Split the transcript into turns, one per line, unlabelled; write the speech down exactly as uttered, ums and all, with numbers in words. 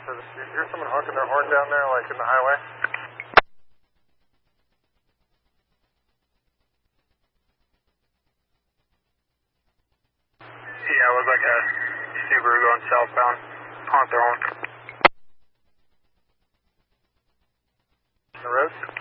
You hear someone honking their horn down there, like in the highway? Yeah, it was like a Subaru going southbound. Honked their horn. The road?